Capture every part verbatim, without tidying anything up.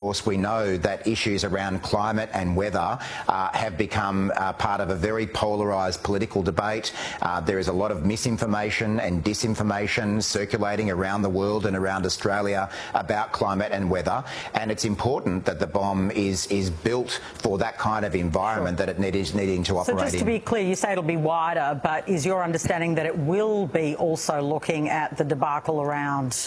course, we know that issues around climate and weather uh, have become uh, part of a very polarised political debate. Uh, there is a lot of misinformation and disinformation circulating around the world and around Australia about climate and weather, and it's important that the bomb is is built for that kind of environment sure. that it need, is needing to operate in. So just to be clear, you say it'll be wider, but is your understanding that it will be also looking at the debacle around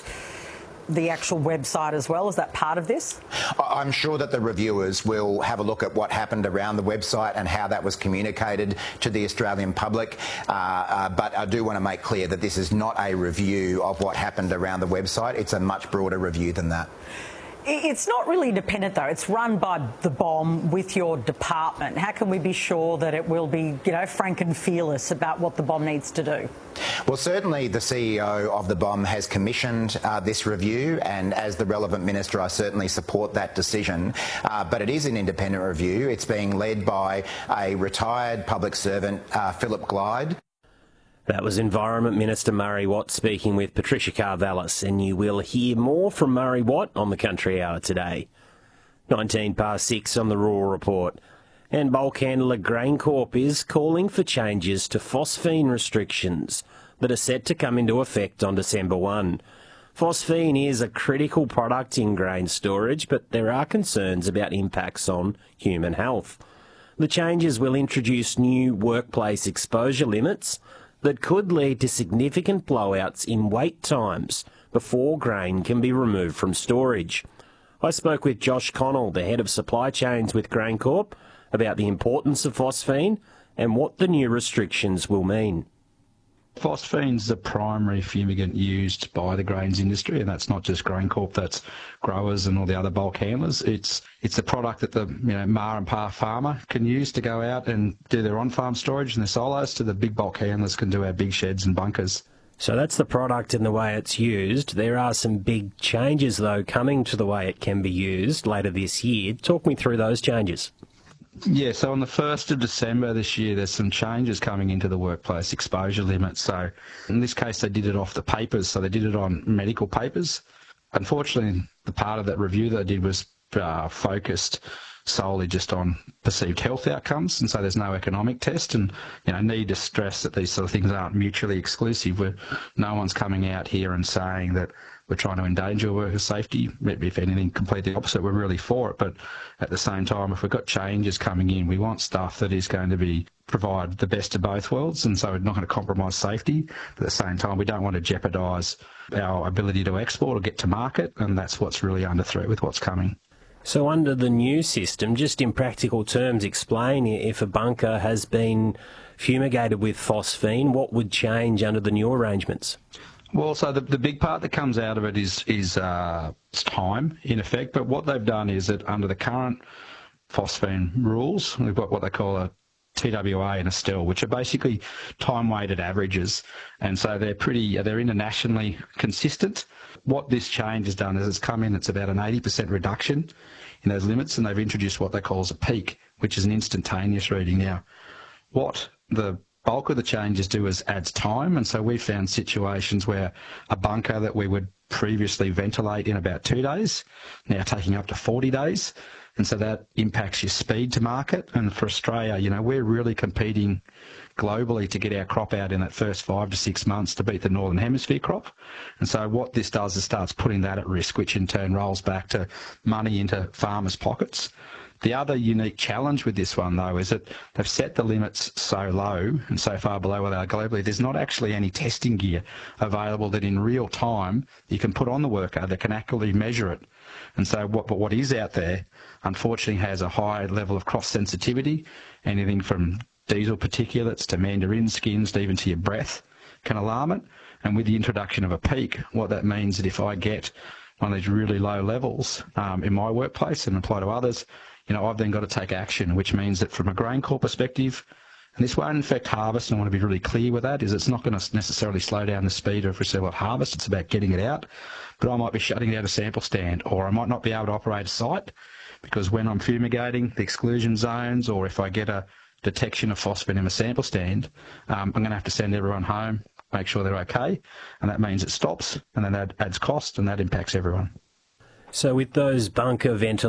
the actual website as well? Is that part of this? I'm sure that the reviewers will have a look at what happened around the website and how that was communicated to the Australian public. Uh, uh, but I do want to make clear that this is not a review of what happened around the website. It's a much broader review than that. It's not really independent, though. It's run by the bomb with your department. How can we be sure that it will be, you know, frank and fearless about what the bomb needs to do? Well, certainly the C E O of the bomb has commissioned uh, this review, and as the relevant minister, I certainly support that decision. Uh, but it is an independent review. It's being led by a retired public servant, uh, Philip Glyde. That was Environment Minister Murray Watt speaking with Patricia Karvelas, and you will hear more from Murray Watt on the Country Hour today. nineteen past six on the Rural Report. And bulk handler GrainCorp is calling for changes to phosphine restrictions that are set to come into effect on December first. Phosphine is a critical product in grain storage, but there are concerns about impacts on human health. The changes will introduce new workplace exposure limits that could lead to significant blowouts in wait times before grain can be removed from storage. I spoke with Josh Connell, the head of supply chains with GrainCorp, about the importance of phosphine and what the new restrictions will mean. Phosphine's the primary fumigant used by the grains industry, and that's not just GrainCorp, that's growers and all the other bulk handlers. It's it's the product that the you know ma and pa farmer can use to go out and do their on-farm storage in their silos, to the big bulk handlers can do our big sheds and bunkers. So that's the product and the way it's used. There are some big changes, though, coming to the way it can be used later this year. Talk me through those changes. Yeah, so on the first of December this year, there's some changes coming into the workplace exposure limit. So in this case, they did it off the papers, so they did it on medical papers. Unfortunately, the part of that review that I did was uh, focused solely just on perceived health outcomes, and so there's no economic test. And you know, need to stress that these sort of things aren't mutually exclusive. Where no one's coming out here and saying that we're trying to endanger workers' safety. If anything, completely opposite. We're really for it. But at the same time, if we've got changes coming in, we want stuff that is going to be provide the best of both worlds, and so we're not going to compromise safety. But at the same time, we don't want to jeopardise our ability to export or get to market, and that's what's really under threat with what's coming. So under the new system, just in practical terms, explain if a bunker has been fumigated with phosphine, what would change under the new arrangements? Well, so the, the big part that comes out of it is is uh, time, in effect. But what they've done is that under the current phosphine rules, we've got what they call a T W A and a S T E L, which are basically time-weighted averages, and so they're pretty, they're internationally consistent. What this change has done is it's come in, it's about an eighty percent reduction in those limits, and they've introduced what they call as a peak, which is an instantaneous reading. Now, what the bulk of the changes do is adds time, and so we've found situations where a bunker that we would previously ventilate in about two days, now taking up to forty days, and so that impacts your speed to market. And for Australia, you know, we're really competing globally to get our crop out in that first five to six months to beat the Northern Hemisphere crop. And so what this does is starts putting that at risk, which in turn rolls back to money into farmers' pockets. The other unique challenge with this one, though, is that they've set the limits so low and so far below what they are globally, there's not actually any testing gear available that in real time you can put on the worker that can accurately measure it. And so what, but what is out there, unfortunately, has a high level of cross-sensitivity. Anything from diesel particulates to mandarin skins to even to your breath can alarm it. And with the introduction of a peak, what that means is that if I get one of these really low levels um, in my workplace and apply to others, you know, I've then got to take action, which means that from a GrainCorp perspective, and this won't affect harvest, and I want to be really clear with that, is it's not going to necessarily slow down the speed of receival at harvest, it's about getting it out. But I might be shutting down a sample stand, or I might not be able to operate a site, because when I'm fumigating the exclusion zones, or if I get a detection of phosphine in a sample stand, um, I'm going to have to send everyone home, make sure they're okay, and that means it stops, and then that adds cost, and that impacts everyone. So with those bunker ventilators,